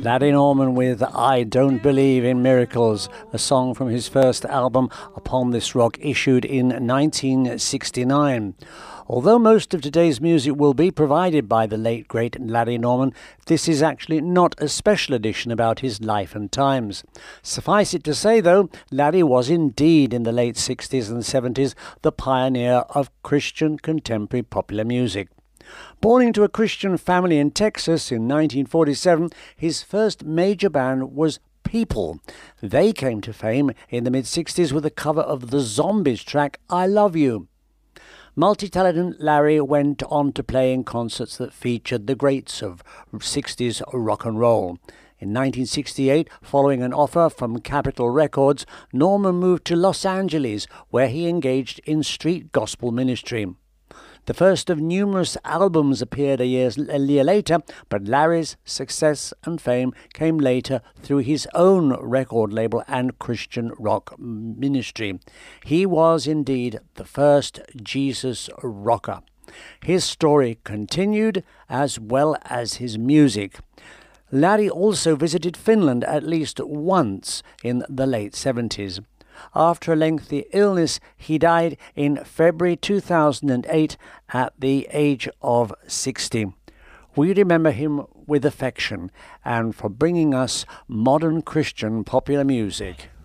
Larry Norman with I Don't Believe in Miracles, a song from his first album Upon This Rock, issued in 1969. Although most of today's music will be provided by the late great Larry Norman, this is actually not a special edition about his life and times. Suffice it to say, though, Larry was indeed in the late 60s and 70s the pioneer of Christian contemporary popular music. Born into a Christian family in Texas in 1947, his first major band was People. They came to fame in the mid-60s with a cover of the Zombies track I Love You. Multi-talented Larry went on to play in concerts that featured the greats of 60s rock and roll. In 1968, following an offer from Capitol Records, Norman moved to Los Angeles, where he engaged in street gospel ministry. The first of numerous albums appeared a year later, but Larry's success and fame came later through his own record label and Christian rock ministry. He was indeed the first Jesus rocker. His story continued as well as his music. Larry also visited Finland at least once in the late 70s. After a lengthy illness, he died in February 2008 at the age of 60. We remember him with affection and for bringing us modern Christian popular music.